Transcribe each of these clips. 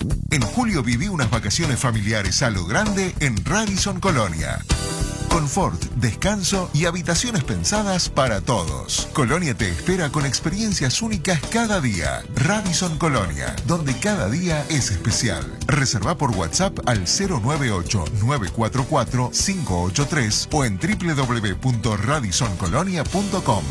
En julio viví unas vacaciones familiares a lo grande en Radisson Colonia. Confort, descanso y habitaciones pensadas para todos. Colonia te espera con experiencias únicas cada día. Radisson Colonia, donde cada día es especial. Reserva por WhatsApp al 098-944-583 o en www.radissoncolonia.com.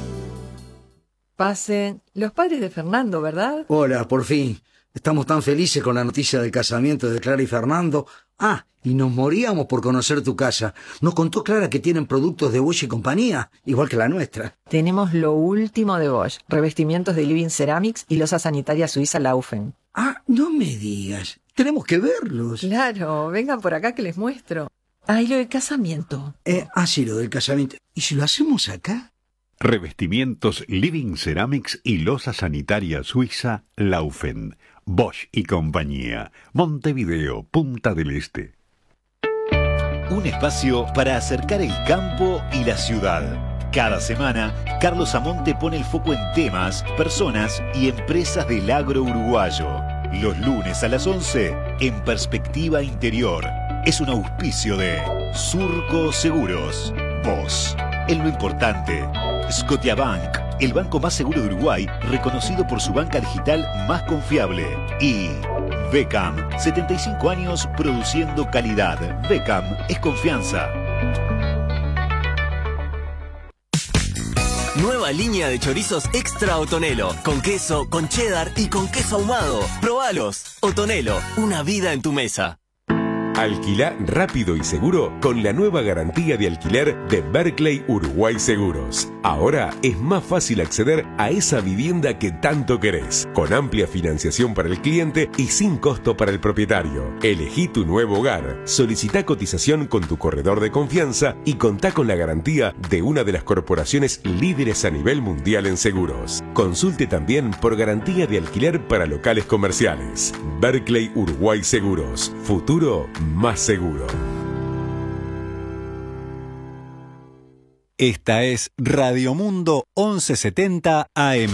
Pasen. Los padres de Fernando, ¿verdad? Hola, por fin. Estamos tan felices con la noticia del casamiento de Clara y Fernando. Y nos moríamos por conocer tu casa. Nos contó Clara que tienen productos de Bosch y compañía, igual que la nuestra. Tenemos lo último de Bosch. Revestimientos de Living Ceramics y losa sanitaria suiza Laufen. No me digas. Tenemos que verlos. Claro, vengan por acá que les muestro. Y lo del casamiento. Sí, lo del casamiento. ¿Y si lo hacemos acá? Revestimientos Living Ceramics y losa sanitaria suiza Laufen. Bosch y compañía. Montevideo, Punta del Este. Un espacio para acercar el campo y la ciudad. Cada semana, Carlos Amonte pone el foco en temas, personas y empresas del agro uruguayo. Los lunes a las 11, en Perspectiva Interior. Es un auspicio de Surco Seguros. Vos, en lo importante. Scotiabank, el banco más seguro de Uruguay, reconocido por su banca digital más confiable. Y Beckham, 75 años produciendo calidad. Beckham es confianza. Nueva línea de chorizos extra Otonelo, con queso, con cheddar y con queso ahumado. ¡Probalos! Otonelo, una vida en tu mesa. Alquilá rápido y seguro con la nueva garantía de alquiler de Berkeley Uruguay Seguros. Ahora es más fácil acceder a esa vivienda que tanto querés, con amplia financiación para el cliente y sin costo para el propietario. Elegí tu nuevo hogar, solicita cotización con tu corredor de confianza y contá con la garantía de una de las corporaciones líderes a nivel mundial en seguros. Consulte también por garantía de alquiler para locales comerciales. Berkeley Uruguay Seguros. Futuro más seguro. Esta es Radio Mundo 1170 AM.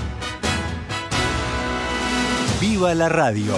¡Viva la radio!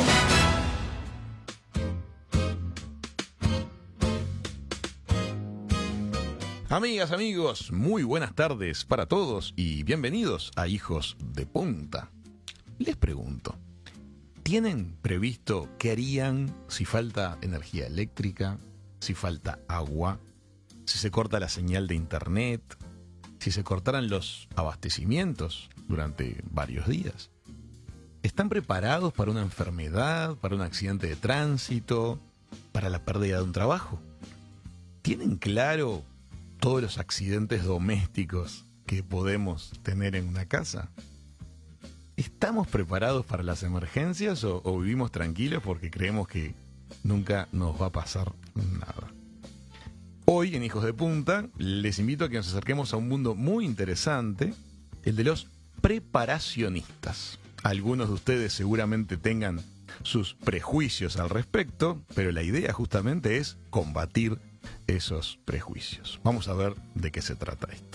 Amigas, amigos, muy buenas tardes para todos y bienvenidos a Hijos de Punta. Les pregunto, ¿tienen previsto qué harían si falta energía eléctrica, si falta agua, si se corta la señal de internet, si se cortaran los abastecimientos durante varios días? ¿Están preparados para una enfermedad, para un accidente de tránsito, para la pérdida de un trabajo? ¿Tienen claro todos los accidentes domésticos que podemos tener en una casa? ¿Estamos preparados para las emergencias o vivimos tranquilos porque creemos que nunca nos va a pasar nada? Hoy en Hijos de Punta les invito a que nos acerquemos a un mundo muy interesante, el de los preparacionistas. Algunos de ustedes seguramente tengan sus prejuicios al respecto, pero la idea justamente es combatir esos prejuicios. Vamos a ver de qué se trata esto.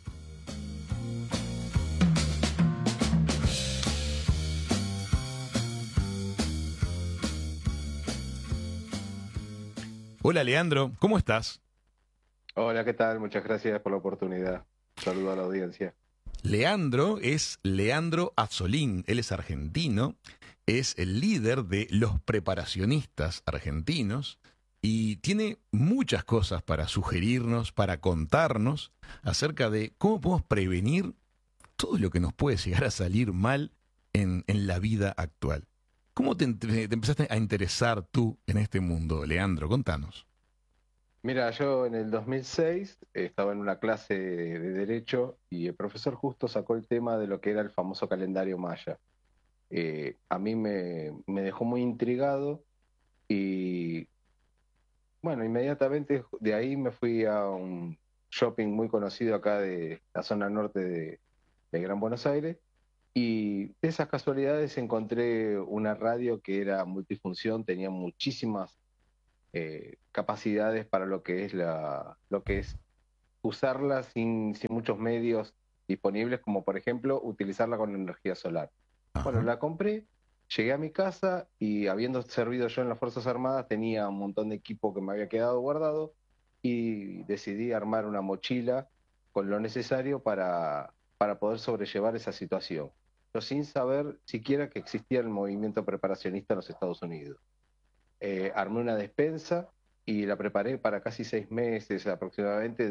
Hola Leandro, ¿cómo estás? Hola, ¿qué tal? Muchas gracias por la oportunidad. Saludo a la audiencia. Leandro es Leandro Azzolín, él es argentino, es el líder de los preparacionistas argentinos y tiene muchas cosas para sugerirnos, para contarnos acerca de cómo podemos prevenir todo lo que nos puede llegar a salir mal en la vida actual. ¿Cómo te empezaste a interesar tú en este mundo, Leandro? Contanos. Mira, yo en el 2006 estaba en una clase de Derecho y el profesor justo sacó el tema de lo que era el famoso calendario maya. A mí me dejó muy intrigado y, bueno, inmediatamente de ahí me fui a un shopping muy conocido acá de la zona norte de Gran Buenos Aires. Y de esas casualidades encontré una radio que era multifunción, tenía muchísimas capacidades para lo que es usarla sin muchos medios disponibles, como por ejemplo utilizarla con energía solar. Ajá. Bueno, la compré, llegué a mi casa y habiendo servido yo en las Fuerzas Armadas tenía un montón de equipo que me había quedado guardado y decidí armar una mochila con lo necesario para poder sobrellevar esa situación. Yo sin saber siquiera que existía el movimiento preparacionista en los Estados Unidos. Armé una despensa y la preparé para casi 6 meses aproximadamente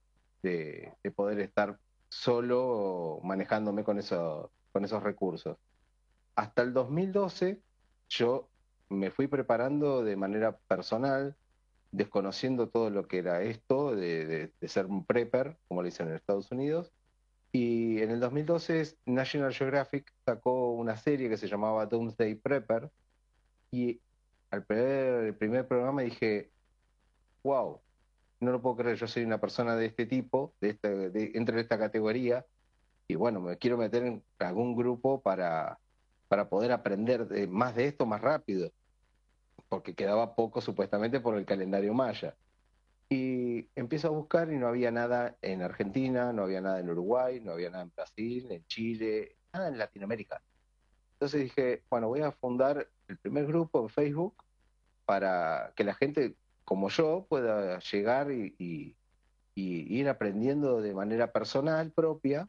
de poder estar solo manejándome con esos recursos. Hasta el 2012 yo me fui preparando de manera personal, desconociendo todo lo que era esto de ser un prepper, como le dicen en Estados Unidos, y en el 2012 National Geographic sacó una serie que se llamaba Doomsday Prepper, y al el primer programa dije, wow, no lo puedo creer, yo soy una persona de este tipo, entro en esta categoría, y bueno, me quiero meter en algún grupo para poder aprender más de esto más rápido, porque quedaba poco supuestamente por el calendario maya. Y empiezo a buscar y no había nada en Argentina, no había nada en Uruguay, no había nada en Brasil, en Chile, nada en Latinoamérica. Entonces dije, bueno, voy a fundar el primer grupo en Facebook para que la gente como yo pueda llegar y ir aprendiendo de manera personal propia.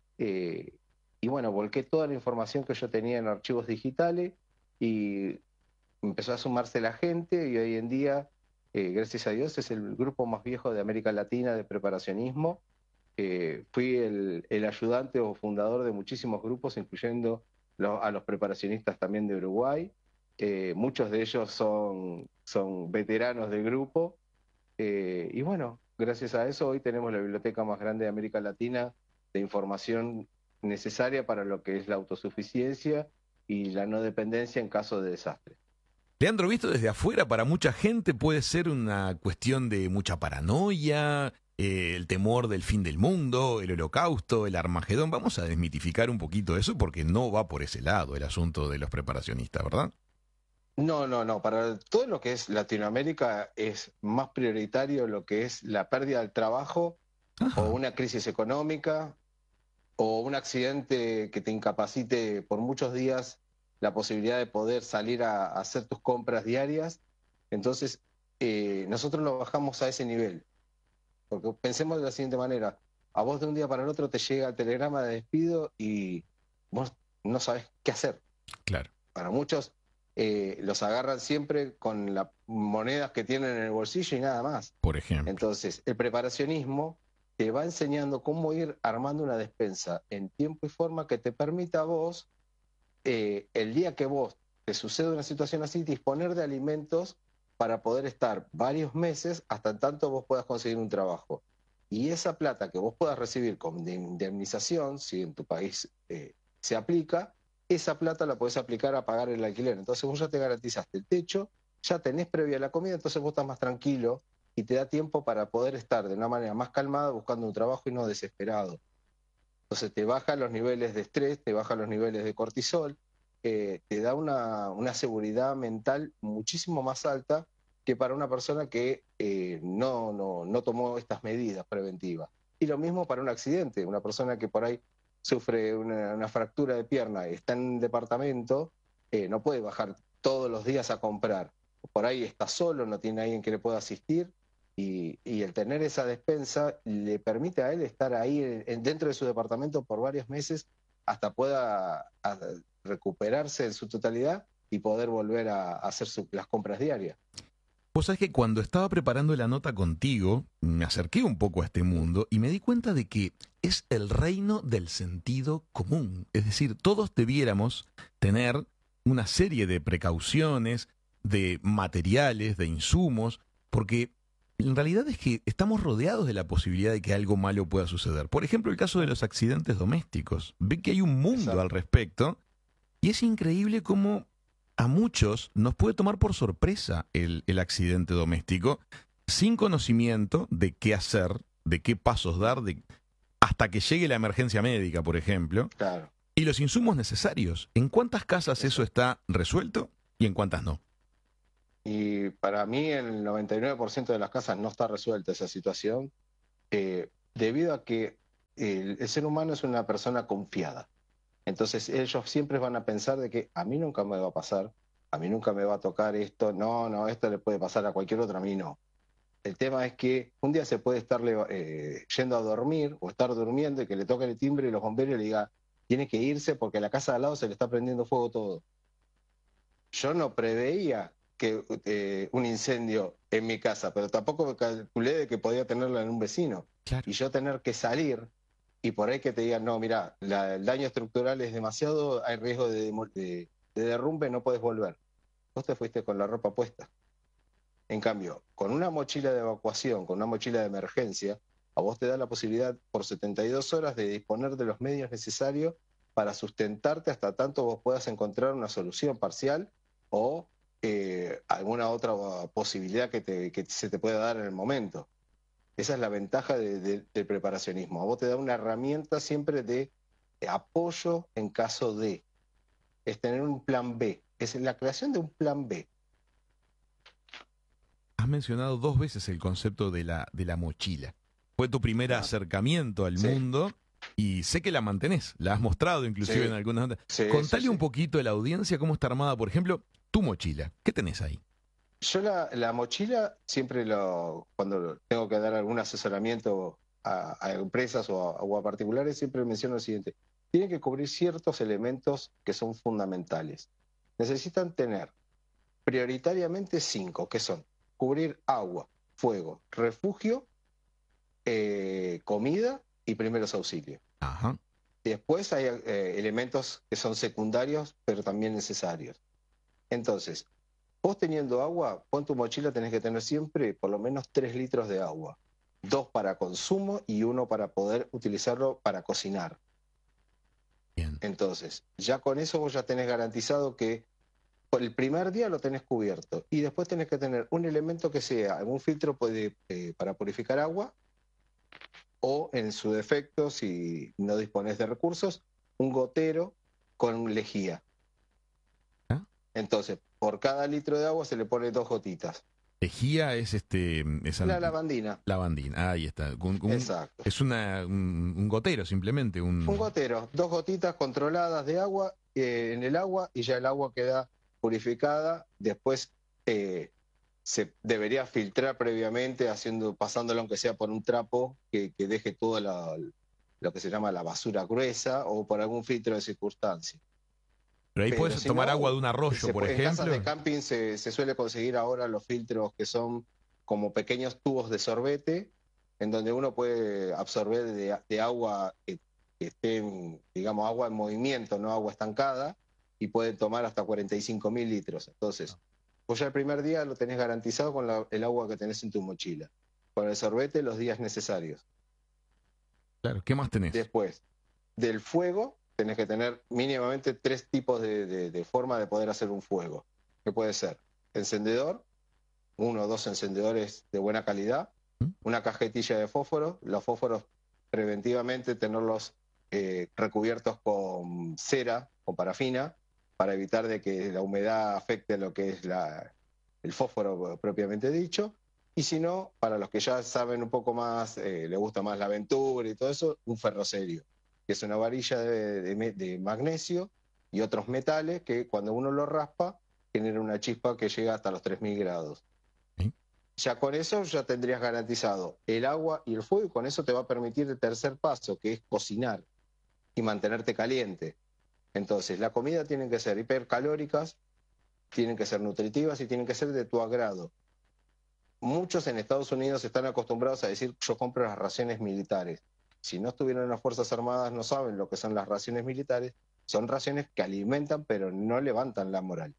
Y bueno, volqué toda la información que yo tenía en archivos digitales y empezó a sumarse la gente y hoy en día, gracias a Dios, es el grupo más viejo de América Latina de preparacionismo. Fui el ayudante o fundador de muchísimos grupos, incluyendo a los preparacionistas también de Uruguay. Muchos de ellos son veteranos del grupo. Y bueno, gracias a eso hoy tenemos la biblioteca más grande de América Latina de información necesaria para lo que es la autosuficiencia y la no dependencia en caso de desastre. Leandro, visto desde afuera, para mucha gente puede ser una cuestión de mucha paranoia, el temor del fin del mundo, el holocausto, el Armagedón. Vamos a desmitificar un poquito eso porque no va por ese lado el asunto de los preparacionistas, ¿verdad? No. Para todo lo que es Latinoamérica es más prioritario lo que es la pérdida del trabajo. Ajá. O una crisis económica o un accidente que te incapacite por muchos días la posibilidad de poder salir a hacer tus compras diarias. Entonces, nosotros lo bajamos a ese nivel. Porque pensemos de la siguiente manera, a vos de un día para el otro te llega el telegrama de despido y vos no sabés qué hacer. Claro. Para muchos los agarran siempre con las monedas que tienen en el bolsillo y nada más. Por ejemplo. Entonces, el preparacionismo te va enseñando cómo ir armando una despensa en tiempo y forma que te permita a vos, el día que vos te sucede una situación así, disponer de alimentos para poder estar varios meses hasta tanto vos puedas conseguir un trabajo. Y esa plata que vos puedas recibir con indemnización, si en tu país se aplica, esa plata la podés aplicar a pagar el alquiler. Entonces vos ya te garantizaste el techo, ya tenés previa la comida, entonces vos estás más tranquilo y te da tiempo para poder estar de una manera más calmada buscando un trabajo y no desesperado. Entonces te baja los niveles de estrés, te baja los niveles de cortisol, te da una seguridad mental muchísimo más alta que para una persona que no tomó estas medidas preventivas. Y lo mismo para un accidente, una persona que por ahí sufre una fractura de pierna y está en un departamento, no puede bajar todos los días a comprar. Por ahí está solo, no tiene alguien que le pueda asistir. Y el tener esa despensa le permite a él estar ahí dentro de su departamento por varios meses hasta pueda recuperarse en su totalidad y poder volver a hacer las compras diarias. Vos sabés que cuando estaba preparando la nota contigo, me acerqué un poco a este mundo y me di cuenta de que es el reino del sentido común. Es decir, todos debiéramos tener una serie de precauciones, de materiales, de insumos, porque en realidad es que estamos rodeados de la posibilidad de que algo malo pueda suceder. Por ejemplo, el caso de los accidentes domésticos. Ve que hay un mundo al respecto y es increíble cómo a muchos nos puede tomar por sorpresa el accidente doméstico sin conocimiento de qué hacer, de qué pasos dar, hasta que llegue la emergencia médica, por ejemplo. Claro. Y los insumos necesarios. ¿En cuántas casas eso está resuelto y en cuántas no? Y para mí el 99% de las casas no está resuelta esa situación, debido a que el ser humano es una persona confiada. Entonces ellos siempre van a pensar de que a mí nunca me va a pasar, a mí nunca me va a tocar esto, no, esto le puede pasar a cualquier otro, a mí no. El tema es que un día se puede estar yendo a dormir o estar durmiendo y que le toque el timbre y los bomberos le digan, tiene que irse porque a la casa de al lado se le está prendiendo fuego todo. Yo no preveía que un incendio en mi casa, pero tampoco me calculé de que podía tenerla en un vecino. Claro. Y yo tener que salir y por ahí que te digan, no, mira, el daño estructural es demasiado, hay riesgo de derrumbe, no puedes volver. Vos te fuiste con la ropa puesta. En cambio, con una mochila de evacuación, con una mochila de emergencia, a vos te da la posibilidad por 72 horas de disponer de los medios necesarios para sustentarte hasta tanto vos puedas encontrar una solución parcial o alguna otra posibilidad que se te pueda dar en el momento. Esa es la ventaja del preparacionismo. A vos te da una herramienta siempre de apoyo en caso de. Es tener un plan B. Es la creación de un plan B. Has mencionado 2 veces el concepto de la mochila. Fue tu primer acercamiento al mundo y sé que la mantenés, la has mostrado inclusive en algunas notas. Contale un poquito a la audiencia cómo está armada, por ejemplo, tu mochila. ¿Qué tenés ahí? Yo la mochila siempre cuando tengo que dar algún asesoramiento a empresas o a particulares, siempre menciono lo siguiente. Tienen que cubrir ciertos elementos que son fundamentales. Necesitan tener prioritariamente 5, que son cubrir agua, fuego, refugio, comida y primeros auxilios. Ajá. Después hay elementos que son secundarios, pero también necesarios. Entonces, vos teniendo agua, vos en tu mochila tenés que tener siempre por lo menos 3 litros de agua. 2 para consumo y 1 para poder utilizarlo para cocinar. Bien. Entonces, ya con eso vos ya tenés garantizado que por el primer día lo tenés cubierto. Y después tenés que tener un elemento que sea algún filtro para purificar agua o, en su defecto, si no disponés de recursos, un gotero con lejía. Entonces, por cada litro de agua se le pone 2 gotitas. Lejía es la lavandina. Lavandina, ahí está. Exacto. Es un gotero simplemente. Un gotero, 2 gotitas controladas de agua en el agua y ya el agua queda purificada. Después se debería filtrar previamente, pasándolo aunque sea por un trapo que deje todo lo que se llama la basura gruesa o por algún filtro de circunstancia. Pero ahí puedes tomar agua de un arroyo, por ejemplo. En casas de camping se suele conseguir ahora los filtros que son como pequeños tubos de sorbete, en donde uno puede absorber de agua que esté, digamos, agua en movimiento, no agua estancada, y puede tomar hasta 45.000 litros. Entonces, vos ya el primer día lo tenés garantizado con el agua que tenés en tu mochila. Con el sorbete los días necesarios. Claro, ¿qué más tenés? Después, del fuego, tenés que tener mínimamente 3 tipos de forma de poder hacer un fuego. Que puede ser encendedor, 1 o 2 encendedores de buena calidad, una cajetilla de fósforo, los fósforos preventivamente tenerlos recubiertos con cera, con parafina, para evitar de que la humedad afecte lo que es el fósforo propiamente dicho. Y si no, para los que ya saben un poco más, les gusta más la aventura y todo eso, un ferrocerio, que es una varilla de magnesio y otros metales que cuando uno lo raspa genera una chispa que llega hasta los 3.000 grados. Ya con eso ya tendrías garantizado el agua y el fuego, y con eso te va a permitir el tercer paso, que es cocinar y mantenerte caliente. Entonces, la comida tiene que ser hipercalóricas, tienen que ser nutritivas y tienen que ser de tu agrado. Muchos en Estados Unidos están acostumbrados a decir, yo compro las raciones militares. Si no estuvieron en las Fuerzas Armadas no saben lo que son las raciones militares. Son raciones que alimentan pero no levantan la moral.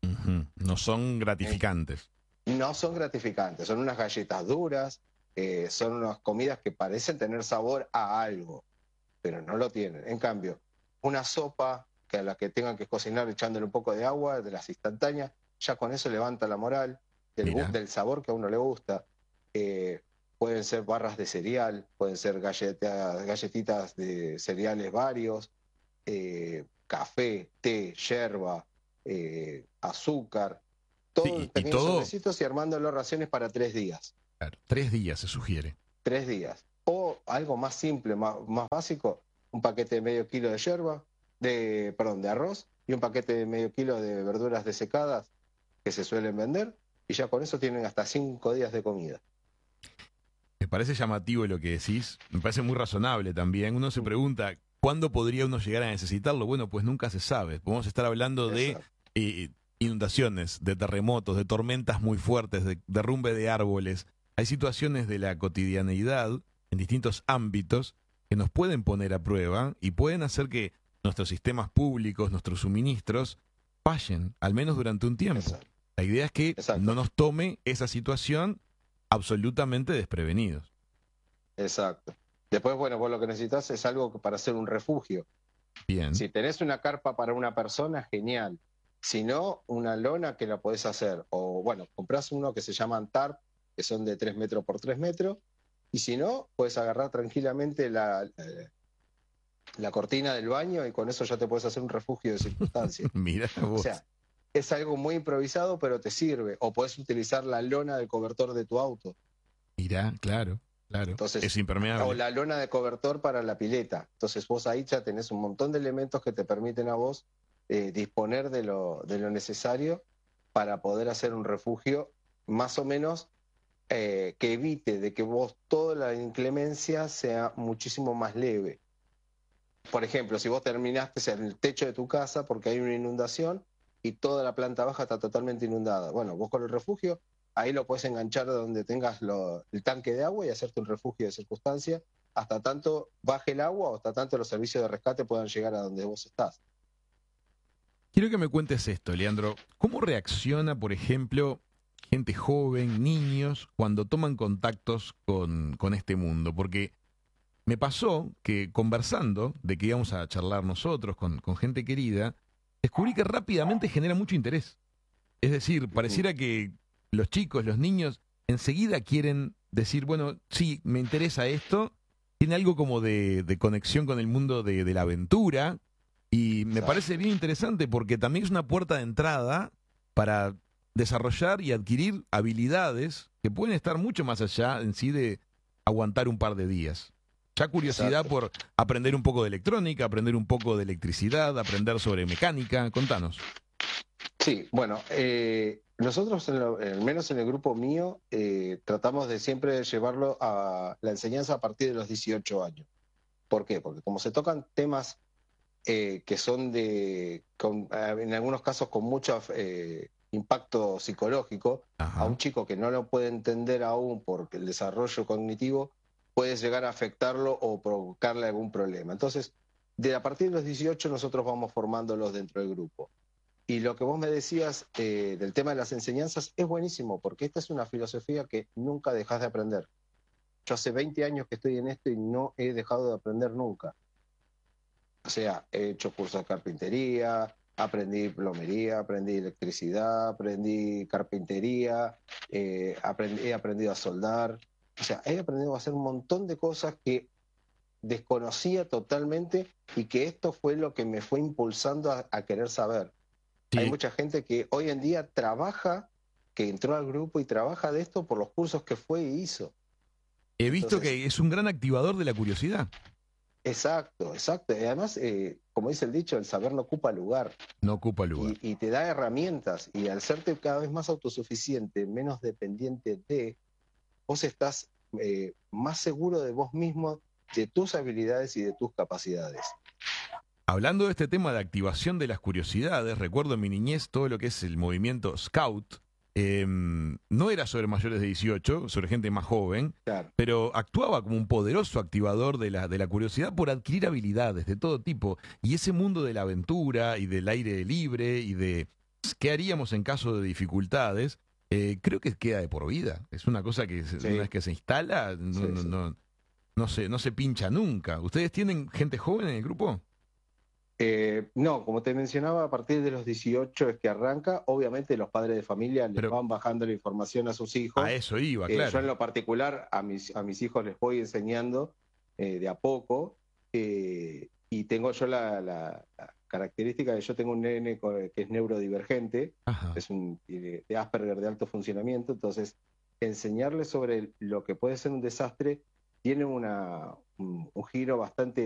No son gratificantes. No son gratificantes, son unas galletas duras, son unas comidas que parecen tener sabor a algo, pero no lo tienen. En cambio, una sopa que a la que tengan que cocinar echándole un poco de agua, de las instantáneas, ya con eso levanta la moral, del sabor que a uno le gusta. Pueden ser barras de cereal, pueden ser galletitas de cereales varios, café, té, yerba, azúcar, todo pequeños sobrecitos y armando las raciones para 3 días. Claro, 3 días se sugiere. 3 días. O algo más simple, más básico, un paquete de medio kilo de yerba, de arroz y un paquete de medio kilo de verduras desecadas que se suelen vender, y ya con eso tienen hasta 5 días de comida. Me parece llamativo lo que decís, me parece muy razonable también. Uno se pregunta, ¿cuándo podría uno llegar a necesitarlo? Bueno, pues nunca se sabe. Podemos estar hablando de inundaciones, de terremotos, de tormentas muy fuertes, de derrumbe de árboles. Hay situaciones de la cotidianeidad en distintos ámbitos que nos pueden poner a prueba y pueden hacer que nuestros sistemas públicos, nuestros suministros, fallen, al menos durante un tiempo. Exacto. La idea es que Exacto. no nos tome esa situación absolutamente desprevenidos. Exacto. Después, bueno, vos lo que necesitas es algo para hacer un refugio. Bien. Si tenés una carpa para una persona, genial. Si no, una lona que la podés hacer. O, bueno, comprás uno que se llaman tarp, que son de 3 metros por 3 metros. Y si no, puedes agarrar tranquilamente la cortina del baño y con eso ya te puedes hacer un refugio de circunstancias. Mira vos. O sea, es algo muy improvisado, pero te sirve. O podés utilizar la lona del cobertor de tu auto. Mira, claro. Entonces, es impermeable. O la lona de cobertor para la pileta. Entonces vos ahí ya tenés un montón de elementos que te permiten a vos disponer de lo necesario para poder hacer un refugio más o menos que evite de que vos toda la inclemencia sea muchísimo más leve. Por ejemplo, si vos terminaste en el techo de tu casa porque hay una inundación y toda la planta baja está totalmente inundada. Bueno, vos con el refugio ahí lo puedes enganchar donde tengas el tanque de agua y hacerte un refugio de circunstancia hasta tanto baje el agua o hasta tanto los servicios de rescate puedan llegar a donde vos estás. Quiero que me cuentes esto, Leandro. ¿Cómo reacciona, por ejemplo, gente joven, niños, cuando toman contactos con este mundo? Porque me pasó que conversando de que íbamos a charlar nosotros con gente querida, descubrí que rápidamente genera mucho interés. Es decir, pareciera que los chicos, los niños, enseguida quieren decir, bueno, sí, me interesa esto. Tiene algo como de conexión con el mundo de la aventura. Y me parece bien interesante porque también es una puerta de entrada para desarrollar y adquirir habilidades que pueden estar mucho más allá en sí de aguantar un par de días. Ya curiosidad por aprender un poco de electrónica, aprender un poco de electricidad, aprender sobre mecánica. Contanos. Sí, bueno, nosotros, al menos en el grupo mío, tratamos de siempre llevarlo a la enseñanza a partir de los 18 años. ¿Por qué? Porque como se tocan temas que son en algunos casos con mucho impacto psicológico, a un chico que no lo puede entender aún porque el desarrollo cognitivo puede llegar a afectarlo o provocarle algún problema. Entonces, a partir de los 18 nosotros vamos formándolos dentro del grupo. Y lo que vos me decías del tema de las enseñanzas es buenísimo, porque esta es una filosofía que nunca dejás de aprender. Yo hace 20 años que estoy en esto y no he dejado de aprender nunca. O sea, he hecho cursos de carpintería, aprendí plomería, aprendí electricidad, aprendí carpintería, he aprendido a soldar. O sea, he aprendido a hacer un montón de cosas que desconocía totalmente y que esto fue lo que me fue impulsando a querer saber. Sí. Hay mucha gente que hoy en día trabaja, que entró al grupo y trabaja de esto por los cursos que fue y hizo. He visto que es un gran activador de la curiosidad. Exacto. Y además, como dice el dicho, el saber no ocupa lugar. No ocupa lugar. Y te da herramientas. Y al serte cada vez más autosuficiente, menos dependiente vos estás más seguro de vos mismo, de tus habilidades y de tus capacidades. Hablando de este tema de activación de las curiosidades, recuerdo en mi niñez todo lo que es el movimiento Scout. No era sobre mayores de 18, sobre gente más joven, claro, pero actuaba como un poderoso activador de la curiosidad por adquirir habilidades de todo tipo. Y ese mundo de la aventura y del aire libre y de qué haríamos en caso de dificultades, creo que queda de por vida. Es una cosa que una vez que se instala, no se pincha nunca. ¿Ustedes tienen gente joven en el grupo? No, como te mencionaba, a partir de los 18 es que arranca. Obviamente los padres de familia les van bajando la información a sus hijos. A eso iba, claro. Yo en lo particular a mis hijos les voy enseñando de a poco y tengo yo la característica de que yo tengo un nene que es neurodivergente, es de Asperger de alto funcionamiento, entonces enseñarles sobre lo que puede ser un desastre tiene un giro bastante